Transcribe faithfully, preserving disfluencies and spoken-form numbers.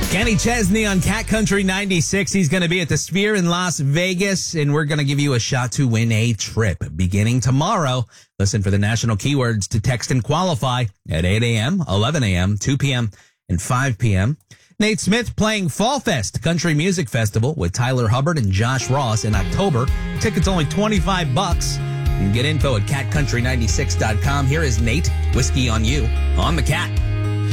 Kenny Chesney on Cat Country ninety-six. He's going to be at the Sphere in Las Vegas, and we're going to give you a shot to win a trip beginning tomorrow. Listen for the national keywords to text and qualify at eight a.m., eleven a.m., two p.m., and five p.m. Nate Smith playing Fall Fest Country Music Festival with Tyler Hubbard and Josh Ross in October. Tickets only twenty-five bucks. You can get info at cat country ninety-six dot com. Here is Nate, Whiskey on You, on the Cat.